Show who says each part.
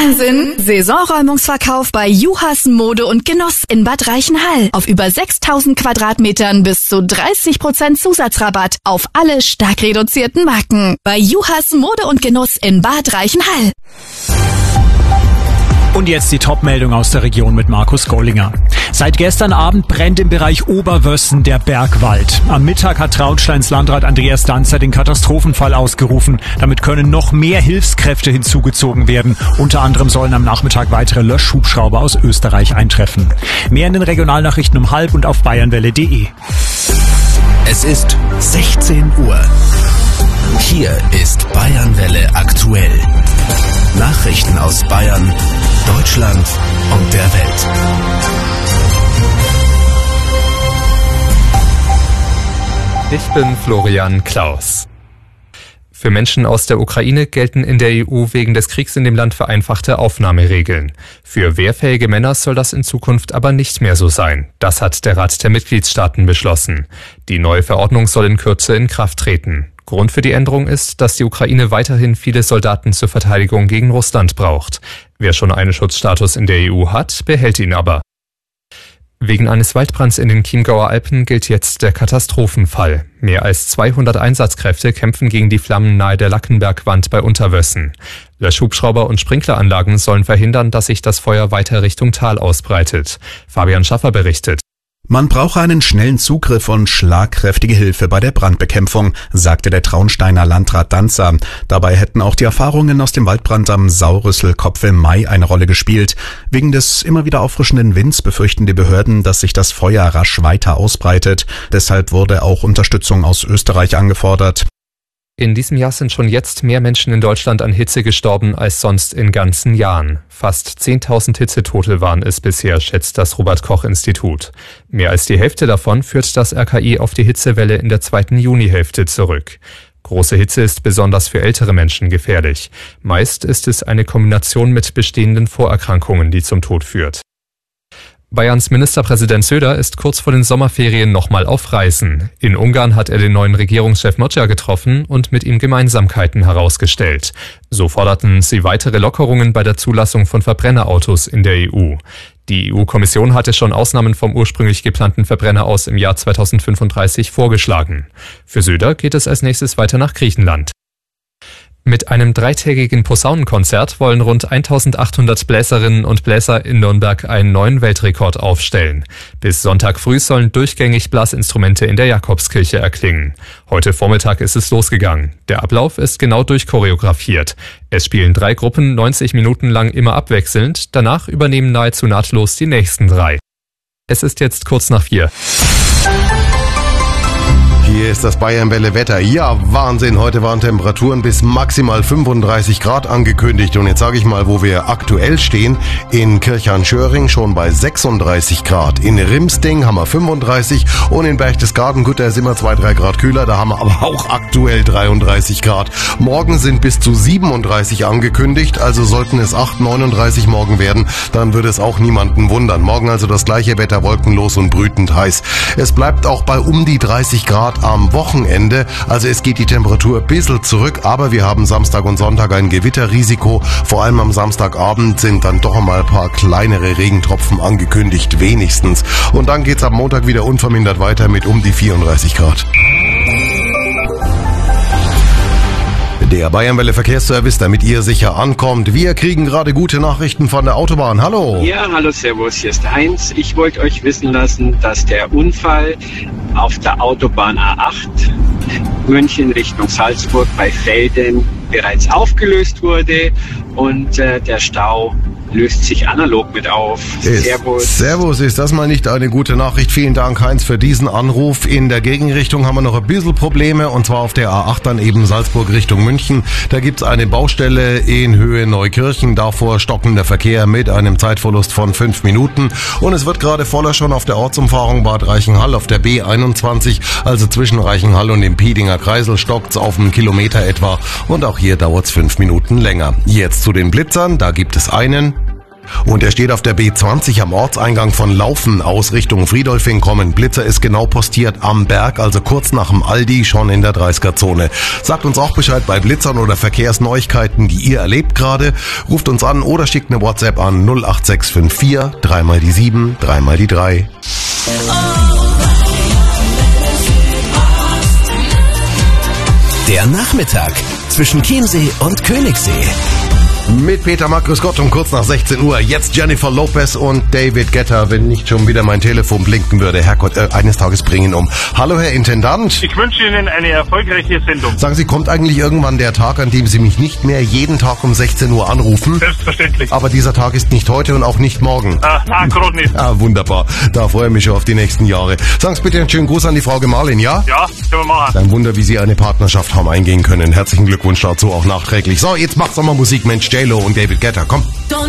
Speaker 1: Wahnsinn! Saisonräumungsverkauf bei Juhas Mode und Genuss in Bad Reichenhall. Auf über 6000 Quadratmetern bis zu 30% Zusatzrabatt auf alle stark reduzierten Marken. Bei Juhas Mode und Genuss in Bad Reichenhall.
Speaker 2: Und jetzt die Top-Meldung aus der Region mit Markus Gollinger. Seit gestern Abend brennt im Bereich Oberwössen der Bergwald. Am Mittag hat Traunsteins Landrat Andreas Danzer den Katastrophenfall ausgerufen. Damit können noch mehr Hilfskräfte hinzugezogen werden. Unter anderem sollen am Nachmittag weitere Löschhubschrauber aus Österreich eintreffen. Mehr in den Regionalnachrichten um 12:30 und auf bayernwelle.de.
Speaker 3: Es ist 16 Uhr. Hier ist Bayernwelle aktuell. Nachrichten aus Bayern, Deutschland und der Welt.
Speaker 4: Ich bin Florian Klaus. Für Menschen aus der Ukraine gelten in der EU wegen des Kriegs in dem Land vereinfachte Aufnahmeregeln. Für wehrfähige Männer soll das in Zukunft aber nicht mehr so sein. Das hat der Rat der Mitgliedstaaten beschlossen. Die neue Verordnung soll in Kürze in Kraft treten. Grund für die Änderung ist, dass die Ukraine weiterhin viele Soldaten zur Verteidigung gegen Russland braucht. Wer schon einen Schutzstatus in der EU hat, behält ihn aber. Wegen eines Waldbrands in den Chiemgauer Alpen gilt jetzt der Katastrophenfall. Mehr als 200 Einsatzkräfte kämpfen gegen die Flammen nahe der Lackenbergwand bei Unterwössen. Löschhubschrauber und Sprinkleranlagen sollen verhindern, dass sich das Feuer weiter Richtung Tal ausbreitet. Fabian Schaffer berichtet.
Speaker 5: Man brauche einen schnellen Zugriff und schlagkräftige Hilfe bei der Brandbekämpfung, sagte der Traunsteiner Landrat Danzer. Dabei hätten auch die Erfahrungen aus dem Waldbrand am Saurüsselkopf im Mai eine Rolle gespielt. Wegen des immer wieder auffrischenden Winds befürchten die Behörden, dass sich das Feuer rasch weiter ausbreitet. Deshalb wurde auch Unterstützung aus Österreich angefordert.
Speaker 4: In diesem Jahr sind schon jetzt mehr Menschen in Deutschland an Hitze gestorben als sonst in ganzen Jahren. Fast 10.000 Hitzetote waren es bisher, schätzt das Robert-Koch-Institut. Mehr als die Hälfte davon führt das RKI auf die Hitzewelle in der zweiten Junihälfte zurück. Große Hitze ist besonders für ältere Menschen gefährlich. Meist ist es eine Kombination mit bestehenden Vorerkrankungen, die zum Tod führt. Bayerns Ministerpräsident Söder ist kurz vor den Sommerferien nochmal auf Reisen. In Ungarn hat er den neuen Regierungschef Mocsa getroffen und mit ihm Gemeinsamkeiten herausgestellt. So forderten sie weitere Lockerungen bei der Zulassung von Verbrennerautos in der EU. Die EU-Kommission hatte schon Ausnahmen vom ursprünglich geplanten Verbrenner aus im Jahr 2035 vorgeschlagen. Für Söder geht es als nächstes weiter nach Griechenland. Mit einem 3-tägigen Posaunenkonzert wollen rund 1800 Bläserinnen und Bläser in Nürnberg einen neuen Weltrekord aufstellen. Bis Sonntag früh sollen durchgängig Blasinstrumente in der Jakobskirche erklingen. Heute Vormittag ist es losgegangen. Der Ablauf ist genau durchchoreografiert. Es spielen 3 Gruppen 90 Minuten lang immer abwechselnd. Danach übernehmen nahezu nahtlos die nächsten 3. Es ist jetzt kurz nach 4.
Speaker 6: Hier ist das Bayernwelle Wetter. Ja, Wahnsinn. Heute waren Temperaturen bis maximal 35 Grad angekündigt. Und jetzt sage ich mal, wo wir aktuell stehen. In Kirchhahn-Schöring schon bei 36 Grad. In Rimsting haben wir 35. Und in Berchtesgaden, gut, da sind wir 2-3 Grad kühler. Da haben wir aber auch aktuell 33 Grad. Morgen sind bis zu 37 angekündigt. Also sollten es 39 morgen werden, dann würde es auch niemanden wundern. Morgen also das gleiche Wetter, wolkenlos und brütend heiß. Es bleibt auch bei um die 30 Grad am Wochenende. Also es geht die Temperatur ein bisschen zurück, aber wir haben Samstag und Sonntag ein Gewitterrisiko. Vor allem am Samstagabend sind dann doch mal ein paar kleinere Regentropfen angekündigt, wenigstens. Und dann geht's ab Montag wieder unvermindert weiter mit um die 34 Grad. Der Bayernwelle Verkehrsservice, damit ihr sicher ankommt. Wir kriegen gerade gute Nachrichten von der Autobahn. Hallo.
Speaker 7: Ja, hallo, servus, hier ist Heinz. Ich wollte euch wissen lassen, dass der Unfall auf der Autobahn A8 München Richtung Salzburg bei Velden bereits aufgelöst wurde und der Stau löst sich analog mit auf. Servus.
Speaker 6: Servus, ist das mal nicht eine gute Nachricht? Vielen Dank, Heinz, für diesen Anruf. In der Gegenrichtung haben wir noch ein bisschen Probleme, und zwar auf der A8 dann eben Salzburg Richtung München. Da gibt's eine Baustelle in Höhe Neukirchen, davor stockender Verkehr mit einem Zeitverlust von 5 Minuten. Und es wird gerade voller schon auf der Ortsumfahrung Bad Reichenhall auf der B21, also zwischen Reichenhall und dem Piedinger Kreisel stockt's auf einen Kilometer etwa, und auch hier dauert's 5 Minuten länger. Jetzt zu den Blitzern, da gibt es einen. Und er steht auf der B20 am Ortseingang von Laufen aus Richtung Friedolfing kommen. Blitzer ist genau postiert am Berg, also kurz nach dem Aldi, schon in der 30er-Zone. Sagt uns auch Bescheid bei Blitzern oder Verkehrsneuigkeiten, die ihr erlebt gerade. Ruft uns an oder schickt eine WhatsApp an 08654 3 mal die 7, 3 mal die 3.
Speaker 3: Der Nachmittag zwischen Chiemsee und Königssee.
Speaker 6: Mit Peter Mack, grüß Gott, um kurz nach 16 Uhr. Jetzt Jennifer Lopez und David Guetta, wenn nicht schon wieder mein Telefon blinken würde. Herrgott, eines Tages bringen um. Hallo, Herr Intendant.
Speaker 8: Ich wünsche Ihnen eine erfolgreiche Sendung.
Speaker 6: Sagen Sie, kommt eigentlich irgendwann der Tag, an dem Sie mich nicht mehr jeden Tag um 16 Uhr anrufen?
Speaker 8: Selbstverständlich.
Speaker 6: Aber dieser Tag ist nicht heute und auch nicht morgen.
Speaker 8: Gerade nicht.
Speaker 6: Wunderbar. Da freue ich mich schon auf die nächsten Jahre. Sagen Sie bitte einen schönen Gruß an die Frau Gemahlin, ja?
Speaker 8: Ja, können wir machen.
Speaker 6: Ein Wunder, wie Sie eine Partnerschaft haben eingehen können. Herzlichen Glückwunsch dazu auch nachträglich. So, jetzt macht's doch mal Musik, Mensch. J-Lo und David Guetta, komm.